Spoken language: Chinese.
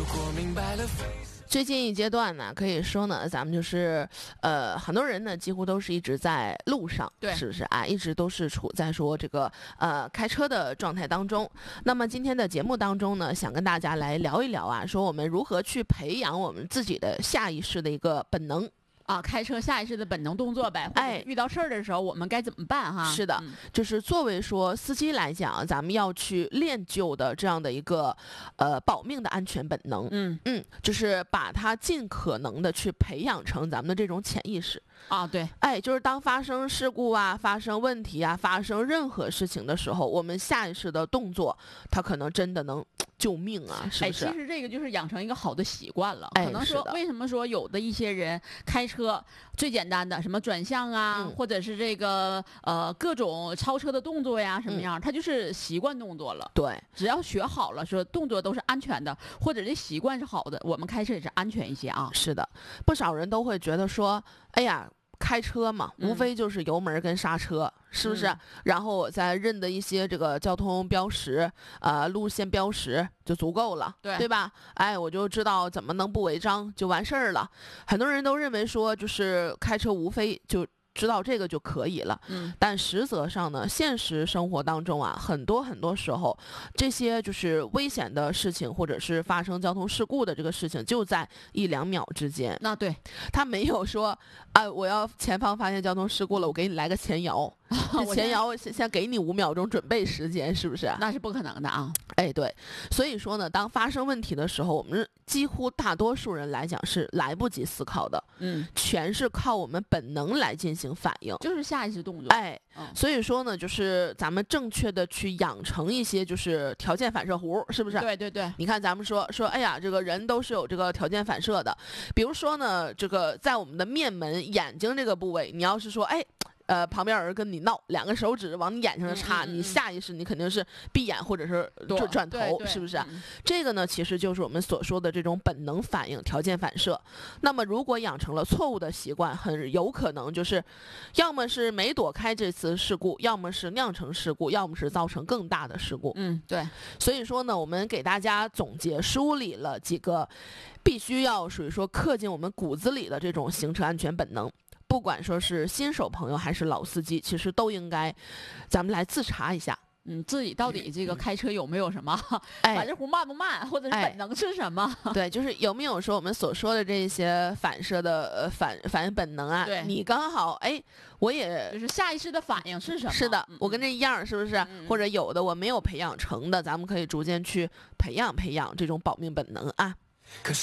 最近一阶段呢，可以说呢，咱们就是很多人呢几乎都是一直在路上， 对， 是不是啊？一直都是处在说这个开车的状态当中。那么今天的节目当中呢，想跟大家来聊一聊啊，说我们如何去培养我们自己的下意识的一个本能。 啊，开车下意识的本能动作呗。 哎， 遇到事儿的时候，我们该怎么办哈？ 是的，就是作为说司机来讲，咱们要去练就的这样的一个保命的安全本能。就是把它尽可能的去培养成咱们的这种潜意识。 啊，对， 哎，就是当发生事故啊、发生问题啊、发生任何事情的时候，我们下意识的动作，它可能真的能救命啊，是不是？ 其实这个就是养成一个好的习惯了。 可能说为什么说有的一些人开车最简单的什么转向啊，或者是这个各种超车的动作呀什么样，他就是习惯动作了。 对， 只要学好了，说动作都是安全的，或者这习惯是好的，我们开车也是安全一些啊。 是的，不少人都会觉得说，哎呀。开车嘛，无非就是油门跟刹车，是不是？然后我再认的一些这个交通标识，路线标识就足够了，对吧？哎，我就知道怎么能不违章就完事儿了。很多人都认为说，就是开车无非就知道这个就可以了，但实则上呢，现实生活当中啊，很多时候，这些就是危险的事情，或者是发生交通事故的这个事情，就在1-2秒之间。 那对， 他没有说，我要前方发现交通事故了，我给你来个前摇。前摇先给你5秒钟准备时间，是不是？ 那是不可能的啊！ 哎，对，所以说呢，当发生问题的时候，我们几乎大多数人来讲是来不及思考的，全是靠我们本能来进行反应， 就是下意识动作。 哎，所以说呢，就是咱们正确的去养成一些就是条件反射弧，是不是？ 对对对。 你看咱们说，哎呀，这个人都是有这个条件反射的，比如说呢，这个在我们的面门眼睛这个部位，你要是说，哎。旁边有人跟你闹，2个手指往你眼睛上插，你下意识你肯定是闭眼或者是转头，是不是？这个呢，其实就是我们所说的这种本能反应、条件反射。那么，如果养成了错误的习惯，很有可能就是，要么是没躲开这次事故，要么是酿成事故，要么是造成更大的事故。 对。 所以说呢，我们给大家总结梳理了几个必须要属于说刻进我们骨子里的这种行车安全本能。不管说是新手朋友还是老司机，其实都应该，咱们来自查一下， 自己到底这个开车有没有什么反射弧慢不慢，或者是本能是什么？ 对，就是有没有说我们所说的这些反射的反应本能啊？ 对， 你刚好我也就是下意识的反应是什么？ 是的，我跟这一样，是不是？或者有的我没有培养成的，咱们可以逐渐去培养这种保命本能啊。